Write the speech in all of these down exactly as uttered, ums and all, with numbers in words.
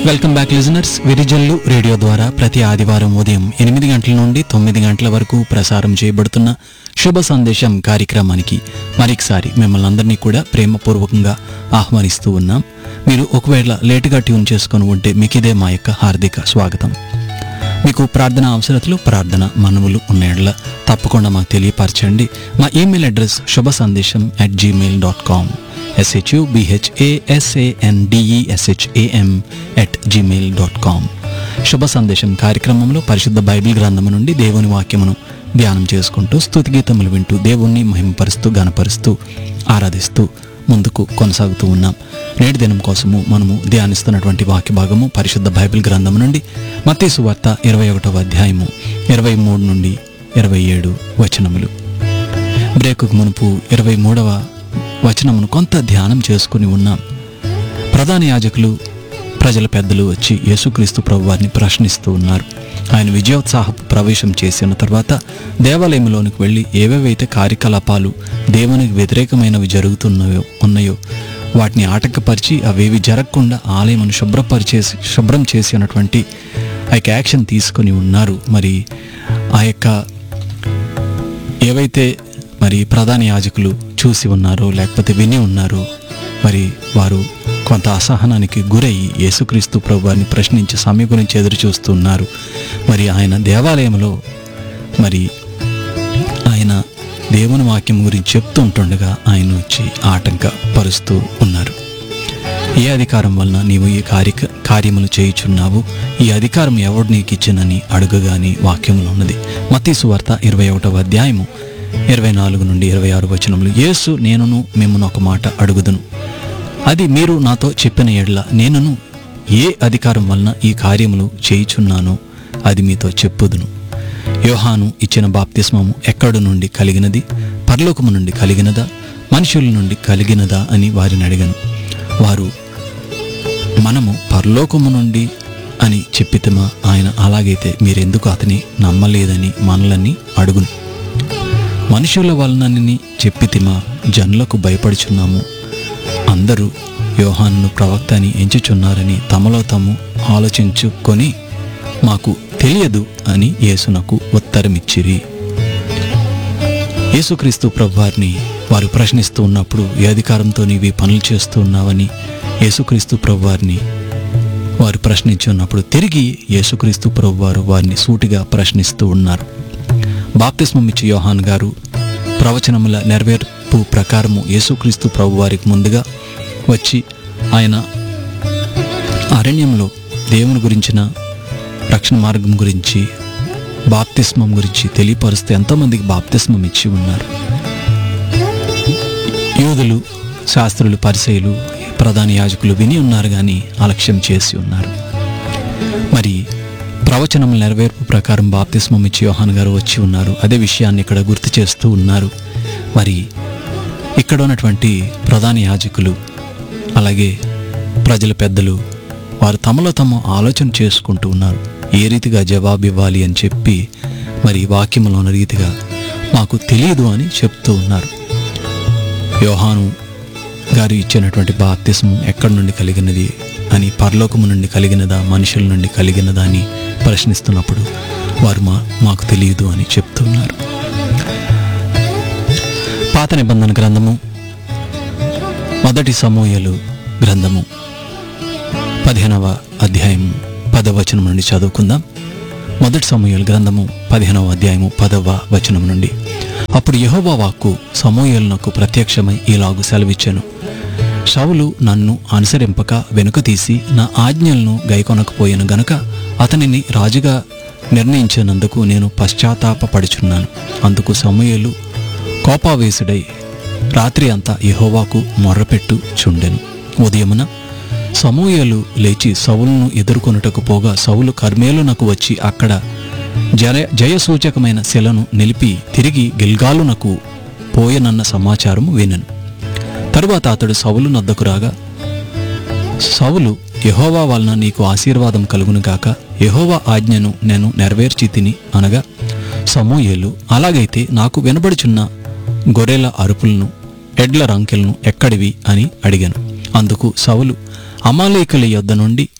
Welcome back listeners. Virijallu radio ద్వారా ప్రతి ఆదివారం ఉదయం ఎనిమిది గంటల నుండి తొమ్మిది గంటల వరకు ప్రసారం చేయబడుతున్న శుభ సందేశం కార్యక్రమానికి మరొకసారి మిమ్మల్ని అందరినీ కూడా ప్రేమపూర్వకంగా ఆహ్వానిస్తూ ఉన్నాం. మీరు ఒకవేళ లేటుగా ట్యూన్ చేసుకొని ఉంటే మీకు ఇదే మా యొక్క హార్దిక స్వాగతం. మీకు ప్రార్థన అవసరతలు, ప్రార్థన మనవులు ఉన్న తప్పకుండా మాకు తెలియపరచండి. మా ఈమెయిల్ అడ్రస్ శుభ సందేశం at Gmail dot com ఎస్హెచ్యుబిహెచ్ఏఎస్ఏఎన్డిఈఎస్హెచ్ఏఎం at Gmail dot com. శుభ సందేశం కార్యక్రమంలో పరిశుద్ధ బైబిల్ గ్రంథము నుండి దేవుని వాక్యమును ధ్యానం చేసుకుంటూ స్తుతిగీతములు వింటూ దేవుణ్ణి మహిమపరుస్తూ గణపరుస్తూ ఆరాధిస్తూ ముందుకు కొనసాగుతూ ఉన్నాం. నేటి దినం కోసము మనము ధ్యానిస్తున్నటువంటి వాక్య భాగము పరిశుద్ధ బైబిల్ గ్రంథము నుండి మత్తయి సువార్త ఇరవై ఒకటవ అధ్యాయము ఇరవై మూడు నుండి ఇరవై ఏడు వచనములు. బ్రేకుకు మునుపు ఇరవై మూడవ వచనమును కొంత ధ్యానం చేసుకుని ఉన్నాం. ప్రధాన యాజకులు, ప్రజల పెద్దలు వచ్చి యేసుక్రీస్తు ప్రభువారిని ప్రశ్నిస్తూ ఉన్నారు. ఆయన విజయోత్సాహపు ప్రవేశం చేసిన తర్వాత దేవాలయంలోనికి వెళ్ళి ఏవేవైతే కార్యకలాపాలు దేవునికి వ్యతిరేకమైనవి జరుగుతున్నాయో ఉన్నాయో వాటిని ఆటంకపరిచి అవేవి జరగకుండా ఆలయమును శుభ్రపరిచేసి శుభ్రం చేసి అన్నటువంటి ఆ యొక్క యాక్షన్ తీసుకొని ఉన్నారు. మరి ఆ యొక్క ఏవైతే మరి ప్రధాన యాజకులు చూసి ఉన్నారో లేకపోతే విని ఉన్నారో మరి వారు కొంత అసహనానికి గురయ్యి యేసుక్రీస్తు ప్రభువారిని ప్రశ్నించి సమయం గురించి ఎదురు చూస్తున్నారు. మరి ఆయన దేవాలయంలో మరి ఆయన దేవుని వాక్యం గురించి చెప్తూ ఉంటుండగా ఆయన వచ్చి ఆటంకపరుస్తూ ఉన్నారు. ఏ అధికారం వలన నీవు ఈ కార్య కార్యములు చేయుచున్నావు, ఈ అధికారం ఎవడు నీకు ఇచ్చినని అడుగగాని వాక్యములు ఉన్నది. మత్తయి సువార్త ఇరవై ఒకటవ అధ్యాయము ఇరవై నాలుగు నుండి ఇరవై ఆరు వచనములు. యేసు, నేనును మిమ్మును ఒక మాట అడుగుదును, అది మీరు నాతో చెప్పిన ఎడల నేనును ఏ అధికారం వలన ఈ కార్యములు చేయుచున్నానో అది మీతో చెప్పుదును. యోహాను ఇచ్చిన బాప్తిస్మము ఎక్కడి నుండి కలిగినది? పరలోకము నుండి కలిగినదా, మనుషుల నుండి కలిగినదా అని వారిని అడిగాను. వారు మనము పరలోకము నుండి అని చెప్పితమా? ఆయన, అలాగైతే మీరెందుకు అతని నమ్మలేదని మనలని అడుగును. మనుషుల వలనని చెప్పితిమా? జనులకు భయపడుచున్నాము. అందరూ యోహానును ప్రవక్త అని ఎంచుచున్నారని తమలో తాము ఆలోచించుకొని మాకు తెలియదు అని యేసునకు ఉత్తరమిచ్చిరి. యేసుక్రీస్తు ప్రభువారిని వారు ప్రశ్నిస్తూ ఉన్నప్పుడు, ఏ అధికారంతో నీవి పనులు చేస్తూ ఉన్నావని యేసుక్రీస్తు ప్రభువారిని వారు ప్రశ్నించి ఉన్నప్పుడు తిరిగి యేసుక్రీస్తు ప్రభువారు వారిని సూటిగా ప్రశ్నిస్తూ ఉన్నారు. బాప్తిస్మం ఇచ్చి యోహాను గారు ప్రవచనముల నెరవేర్పు ప్రకారము యేసుక్రీస్తు ప్రభువారికి ముందుగా వచ్చి ఆయన అరణ్యంలో దేవుని గురించిన రక్షణ మార్గం గురించి బాప్తిస్మం గురించి తెలియపరుస్తే ఎంతోమందికి బాప్తిస్మం ఇచ్చి ఉన్నారు. యూదులు, శాస్త్రులు, పరిసయ్యులు, ప్రధాన యాజకులు విని ఉన్నారు కానీ అలక్ష్యం చేసి ఉన్నారు. మరి ప్రవచనముల నెరవేర్పు ప్రకారం బాప్తిస్మం ఇచ్చి యోహాను గారు వచ్చి ఉన్నారు. అదే విషయాన్ని ఇక్కడ గుర్తు చేస్తూ ఉన్నారు. మరి ఇక్కడ ఉన్నటువంటి ప్రధాన యాజకులు అలాగే ప్రజల పెద్దలు వారు తమలో తమ ఆలోచన చేసుకుంటూ ఉన్నారు. ఏ రీతిగా జవాబు ఇవ్వాలి అని చెప్పి మరి వాక్యములో ఉన్న రీతిగా మాకు తెలియదు అని చెప్తూ ఉన్నారు. యోహాను గారు ఇచ్చినటువంటి బాప్తిస్మం ఎక్కడి నుండి కలిగినది అని, పరలోకము నుండి కలిగినదా, మనుషుల నుండి కలిగినదా అని ప్రశ్నిస్తున్నప్పుడు వారు మా మాకు తెలియదు అని చెప్తున్నారు. పాత నిబంధన గ్రంథము మొదటి సమూయేలు గ్రంథము పదిహేనవ అధ్యాయం పదవ వచనం నుండి చదువుకుందాం. మొదటి సమూయేలు గ్రంథము పదిహేనవ అధ్యాయము పదవ వచనం నుండి. అప్పుడు యెహోవా వాక్కు సమూయేలునకు ప్రత్యక్షమై ఇలాగు సెలవిచ్చెను, సౌలు నన్ను అనుసరింపక వెనుక తీసి నా ఆజ్ఞలను గైకొనకపోయాను గనుక అతనిని రాజుగా నిర్ణయించినందుకు నేను పశ్చాత్తాపపడుచున్నాను. అందుకు సమూయేలు కోపావేశుడై రాత్రి అంతా యెహోవాకు మొర్రపెట్టు చుండెను. ఉదయమున సమూయేలు లేచి సౌలును ఎదుర్కొనుటకు పోగా సౌలు కర్మేలునకు వచ్చి అక్కడ జయ జయసూచకమైన శిలను నిలిపి తిరిగి గిల్గాలునకు పోయనన్న సమాచారము వినెను. తరువాత అతడు సౌలు నద్దకు రాగా, సౌలు, యెహోవా వలన నీకు ఆశీర్వాదం కలుగును గాక, యెహోవా ఆజ్ఞను నేను నెరవేర్చి తిని అనగా, సమూయేలు, అలాగైతే నాకు వినబడుచున్న గొర్రెల అరుపులను, ఎడ్ల రంకెలను ఎక్కడివి అని అడిగాను. అందుకు సౌలు, అమాలేకుల యొద్ద నుండి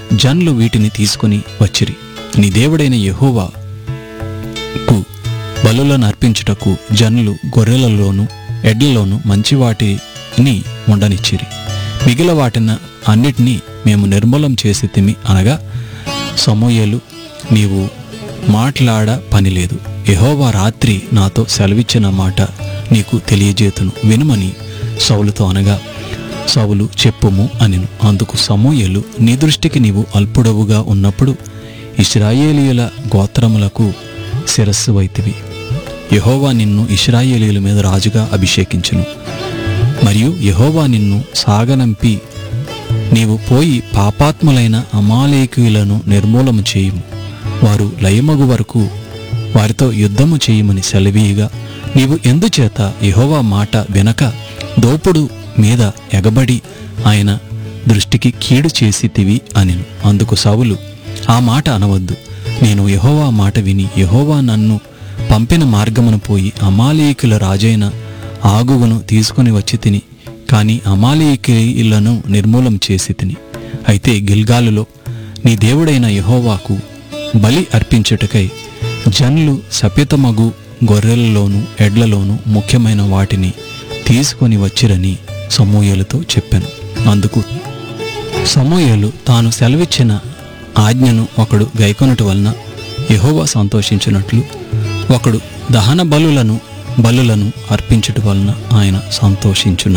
జనులు వీటిని తీసుకొని వచ్చిరి. నీ దేవుడైన యెహోవాకు బలులను అర్పించుటకు జనులు గొర్రెలలోను ఎడ్లలోను మంచి వాటిని ఉండనిచ్చిరి. మిగిలిన వాటిని అన్నిటినీ మేము నిర్మూలం చేసి తిమి అనగా, సమూయేలు, నీవు మాట్లాడ పని లేదు. యెహోవా రాత్రి నాతో సెలవిచ్చిన మాట నీకు తెలియజేతును, వినుమని సౌలుతో అనగా, సౌలు చెప్పుము అనెను. అందుకు సమూయేలు, నీ దృష్టికి నీవు అల్పుడవుగా ఉన్నప్పుడు ఇశ్రాయేలీయుల గోత్రములకు శిరస్సు వైతివి. యెహోవా నిన్ను ఇశ్రాయేలీయుల మీద రాజుగా అభిషేకించును. మరియు యెహోవా నిన్ను సాగనంపి నీవు పోయి పాపాత్ములైన అమాలేకీయులను నిర్మూలము చేయుము. వారు లయమగు వరకు వారితో యుద్ధము చేయమని సెలవీయగా, నీవు ఎందుచేత యెహోవా మాట వినక దోపుడు మీద ఎగబడి ఆయన దృష్టికి కీడు చేసితివి అనెను. అందుకు సౌలు, ఆ మాట అనవద్దు. నేను యెహోవా మాట విని యెహోవా నన్ను పంపిన మార్గమును పోయి అమాలేకీయుల రాజైన ఆగువును తీసుకుని వచ్చి తిని, కానీ అమాలేకీయులను నిర్మూలం చేసి తిని. అయితే గిల్గాలులో నీ దేవుడైన యెహోవాకు బలి అర్పించుటకై జనులు శపితమగు గొర్రెలలోను ఎడ్లలోను ముఖ్యమైన వాటిని తీసుకొని వచ్చిరని సమూయేలుతో చెప్పాను. అందుకు సమూయేలు తాను సెలవిచ్చిన ఆజ్ఞను ఒకడు గైకొనుట వలన యెహోవా సంతోషించినట్లు ఒకడు దహన బలులను బలులను అర్పించుట వలన ఆయన సంతోషించున.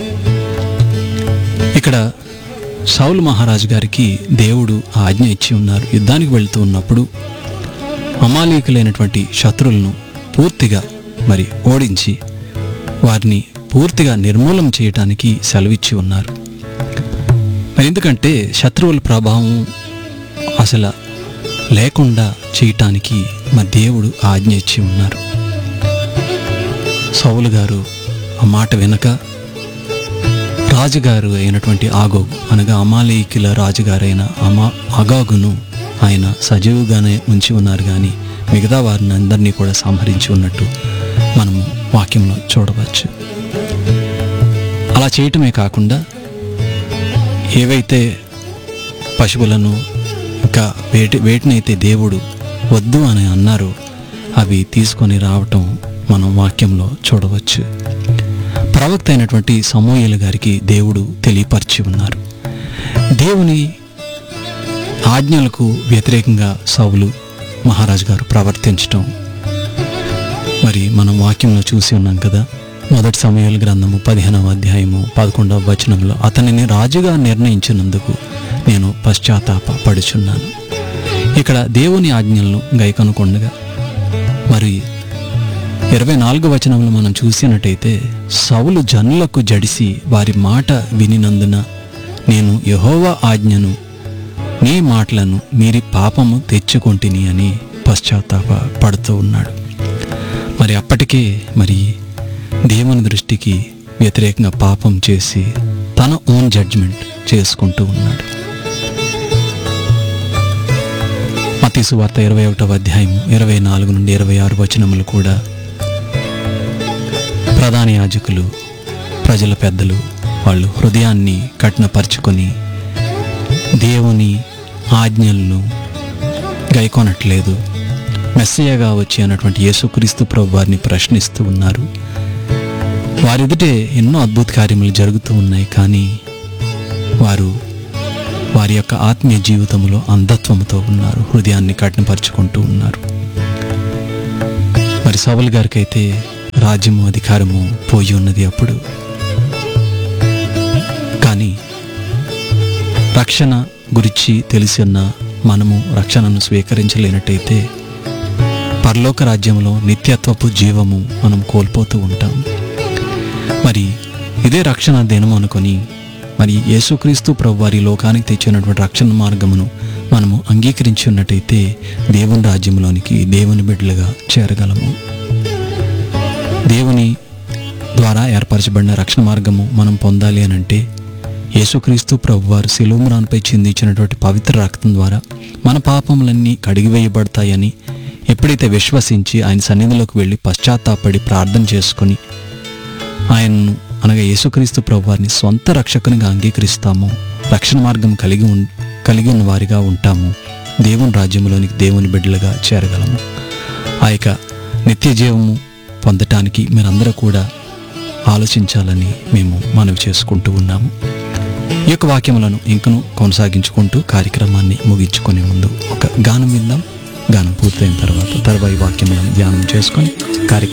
ఇక్కడ సౌలు మహారాజు గారికి దేవుడు ఆజ్ఞ ఇచ్చి ఉన్నారు. యుద్ధానికి వెళుతూ ఉన్నప్పుడు అమాలేకులైనటువంటి శత్రువులను పూర్తిగా మరి ఓడించి వారిని పూర్తిగా నిర్మూలం చేయటానికి సెలవిచ్చి ఉన్నారు. మరి ఎందుకంటే శత్రువుల ప్రభావం అసలు లేకుండా చేయటానికి మా దేవుడు ఆజ్ఞ ఇచ్చి ఉన్నారు. సౌలు గారు ఆ మాట వెనక రాజుగారు అయినటువంటి ఆగోగు అనగా అమాలేకీయుల రాజుగారైన అమా అగాగును ఆయన సజీవుగానే ఉంచి ఉన్నారు, కానీ మిగతా వారిని అందరినీ కూడా సంహరించి ఉన్నట్టు మనము వాక్యంలో చూడవచ్చు. అలా చేయటమే కాకుండా ఏవైతే పశువులను ఇంకా వేటి వేటినైతే దేవుడు వద్దు అని అన్నారో అవి తీసుకొని రావటం మనం వాక్యంలో చూడవచ్చు. ప్రవక్త అయినటువంటి సమూయేలు గారికి దేవుడు తెలియపరిచి ఉన్నారు. దేవుని ఆజ్ఞలకు వ్యతిరేకంగా సౌలు మహారాజు గారు ప్రవర్తించటం మరి మనం వాక్యంలో చూసి ఉన్నాం కదా. మొదటి సమూయేలు గ్రంథము పదిహేనవ అధ్యాయము పదకొండవ వచనంలో, అతనిని రాజుగా నిర్ణయించినందుకు నేను పశ్చాత్తాప పడుచున్నాను. ఇక్కడ దేవుని ఆజ్ఞలను గైకొనకుండగా మరి ఇరవై నాలుగు వచనంలో మనం చూసినట్టయితే, సౌలు జనులకు జడిసి వారి మాట వినినందున నేను యెహోవా ఆజ్ఞను నీ మాటలను మీరి పాపము తెచ్చుకొంటిని అని పశ్చాత్తాప పడుతూ ఉన్నాడు. మరి అప్పటికే మరి దేవుని దృష్టికి వ్యతిరేకంగా పాపం చేసి తన ఓన్ జడ్జ్మెంట్ చేసుకుంటూ ఉన్నాడు. మత్తయి సువార్త ఇరవై ఒకటవ అధ్యాయం ఇరవై నాలుగు నుండి ఇరవై ఆరు వచనములు కూడా ప్రధాన యాజకులు ప్రజల పెద్దలు వాళ్ళు హృదయాన్ని కఠినపరుచుకొని దేవుని ఆజ్ఞలను గైకొనట్లేదు. మెస్సయ్యగా వచ్చి అన్నటువంటి యేసుక్రీస్తు ప్రభు వారిని ప్రశ్నిస్తూ ఉన్నారు. వారిదుటే ఎన్నో అద్భుత కార్యములు జరుగుతూ ఉన్నాయి, కానీ వారు వారి యొక్క ఆత్మీయ జీవితంలో అంధత్వంతో ఉన్నారు, హృదయాన్ని కఠినపరుచుకుంటూ ఉన్నారు. మరి సౌలు గారికి అయితే రాజ్యము అధికారము పోయి ఉన్నది అప్పుడు, కానీ రక్షణ గురించి తెలిసి ఉన్న మనము రక్షణను స్వీకరించలేనట్టయితే పరలోక రాజ్యంలో నిత్యత్వపు జీవము మనం కోల్పోతూ ఉంటాం. మరి ఇదే రక్షణ దినం అనుకొని మరి యేసుక్రీస్తు ప్రభు వారి లోకానికి తెచ్చినటువంటి రక్షణ మార్గమును మనము అంగీకరించి ఉన్నట్టయితే దేవుని రాజ్యంలోనికి దేవుని బిడ్డలుగా చేరగలము. దేవుని ద్వారా ఏర్పరచబడిన రక్షణ మార్గము మనం పొందాలి అని అంటే యేసుక్రీస్తు ప్రభువారు శిలువమ్రాన్పై చిందించినటువంటి పవిత్ర రక్తం ద్వారా మన పాపములన్నీ కడిగివేయబడతాయని ఎప్పుడైతే విశ్వసించి ఆయన సన్నిధిలోకి వెళ్ళి పశ్చాత్తాపడి ప్రార్థన చేసుకొని ఆయనను అనగా యేసుక్రీస్తు ప్రభువారిని సొంత రక్షకునిగా అంగీకరిస్తామో, రక్షణ మార్గం కలిగి కలిగి ఉన్న వారిగా ఉంటాము. దేవుని రాజ్యంలోనికి దేవుని బిడ్డలుగా చేరగలము. ఆ యొక్క నిత్య జీవము పొందటానికి మీరందరూ కూడా ఆలోచించాలని మేము మనవి చేసుకుంటూ ఉన్నాము. ఈ యొక్క వాక్యములను ఇంకను కొనసాగించుకుంటూ కార్యక్రమాన్ని ముగించుకునే ముందు ఒక గానం విందాం. గానం పూర్తయిన తర్వాత తర్వాయి వాక్యములను ధ్యానం చేసుకొని కార్యక్రమం